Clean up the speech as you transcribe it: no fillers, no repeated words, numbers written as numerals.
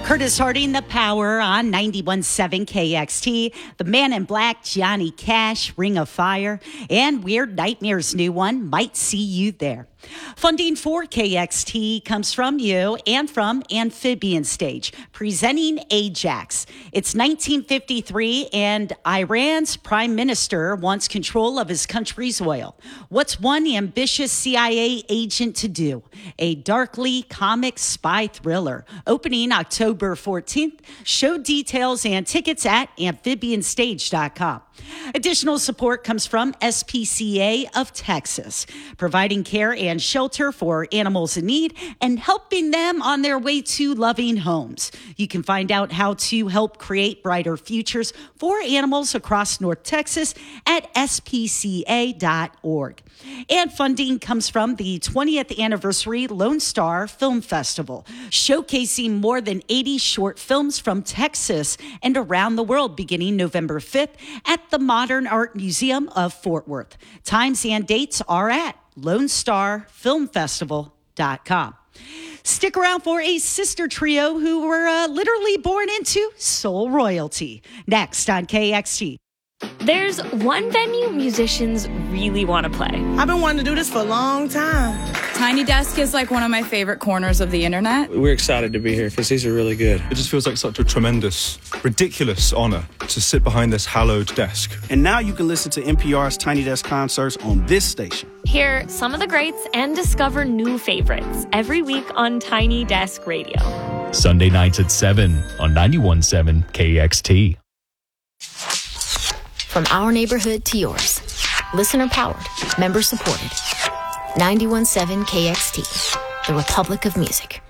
Curtis Harding, The Power on 91.7 KXT. The Man in Black, Johnny Cash, Ring of Fire. And Weird Nightmare's new one, Might See You There. Funding for KXT comes from you and from Amphibian Stage, presenting Ajax. It's 1953, and Iran's prime minister wants control of his country's oil. What's one ambitious CIA agent to do? A darkly comic spy thriller. Opening October 14th. Show details and tickets at amphibianstage.com. Additional support comes from SPCA of Texas, providing care and shelter for animals in need and helping them on their way to loving homes. You can find out how to help create brighter futures for animals across North Texas at spca.org. And funding comes from the 20th anniversary Lone Star Film Festival, showcasing more than 80 short films from Texas and around the world beginning November 5th at the Modern Art Museum of Fort Worth. Times and dates are at LoneStarFilmFestival.com. Stick around for a sister trio who were literally born into soul royalty. Next on KXT. There's one venue musicians really want to play. I've been wanting to do this for a long time. Tiny Desk is like one of my favorite corners of the internet. We're excited to be here because these are really good. It just feels like such a tremendous, ridiculous honor to sit behind this hallowed desk. And now you can listen to NPR's Tiny Desk concerts on this station. Hear some of the greats and discover new favorites every week on Tiny Desk Radio. Sunday nights at 7 on 91.7 KXT. From our neighborhood to yours. Listener powered, member supported. 91.7 KXT, the Republic of Music.